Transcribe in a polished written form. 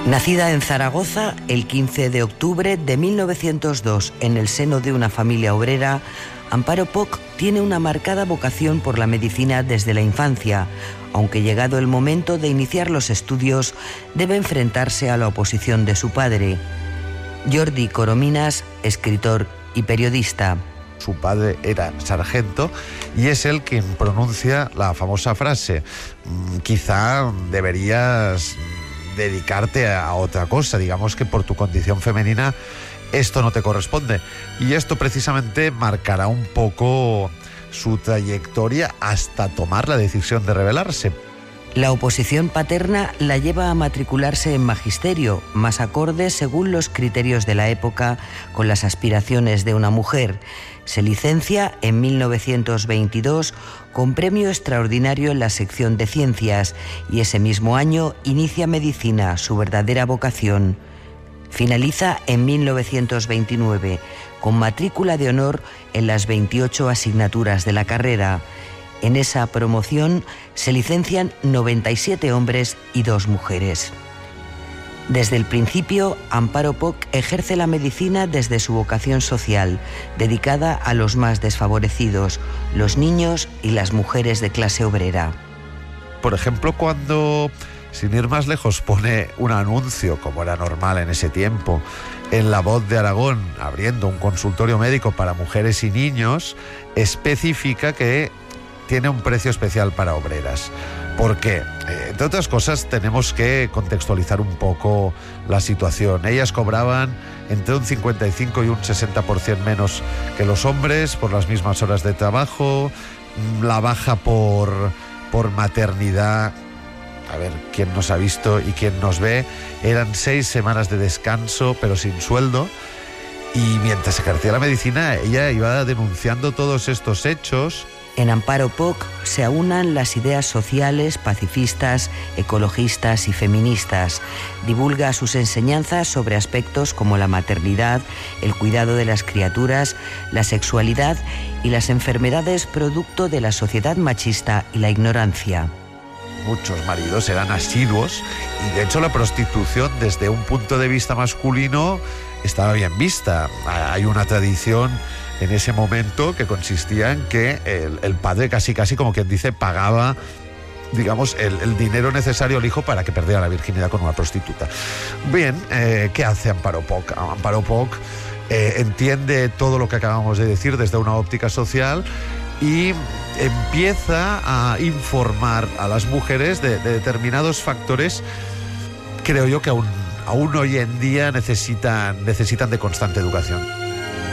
Nacida en Zaragoza el 15 de octubre de 1902 en el seno de una familia obrera, Amparo Poch tiene una marcada vocación por la medicina desde la infancia, aunque llegado el momento de iniciar los estudios debe enfrentarse a la oposición de su padre. Jordi Corominas, escritor y periodista. Su padre era sargento y es él quien pronuncia la famosa frase: quizá deberías dedicarte a otra cosa, digamos que por tu condición femenina esto no te corresponde. Y esto precisamente marcará un poco su trayectoria hasta tomar la decisión de rebelarse. La oposición paterna la lleva a matricularse en magisterio, más acorde según los criterios de la época con las aspiraciones de una mujer. Se licencia en 1922 con premio extraordinario en la sección de ciencias y ese mismo año inicia medicina, su verdadera vocación. Finaliza en 1929 con matrícula de honor en las 28 asignaturas de la carrera. En esa promoción se licencian 97 hombres y 2 mujeres. Desde el principio, Amparo Poch ejerce la medicina desde su vocación social, dedicada a los más desfavorecidos, los niños y las mujeres de clase obrera. Por ejemplo, cuando, sin ir más lejos, pone un anuncio, como era normal en ese tiempo, en La Voz de Aragón, abriendo un consultorio médico para mujeres y niños, especifica que tiene un precio especial para obreras. ¿Por qué? Entre otras cosas, tenemos que contextualizar un poco la situación. Ellas cobraban entre un 55 y un 60% menos que los hombres por las mismas horas de trabajo, la baja por maternidad. A ver, ¿quién nos ha visto y quién nos ve? Eran 6 semanas de descanso, pero sin sueldo. Y mientras ejercía la medicina, ella iba denunciando todos estos hechos. En Amparo Poch se aunan las ideas sociales, pacifistas, ecologistas y feministas. Divulga sus enseñanzas sobre aspectos como la maternidad, el cuidado de las criaturas, la sexualidad y las enfermedades producto de la sociedad machista y la ignorancia. Muchos maridos eran asiduos y de hecho la prostitución desde un punto de vista masculino estaba bien vista. Hay una tradición en ese momento que consistía en que el padre casi como quien dice pagaba, digamos, el dinero necesario al hijo para que perdiera la virginidad con una prostituta. Bien, ¿qué hace Amparo Poch? Amparo Poch entiende todo lo que acabamos de decir desde una óptica social y empieza a informar a las mujeres de determinados factores, creo yo, que aún hoy en día necesitan de constante educación.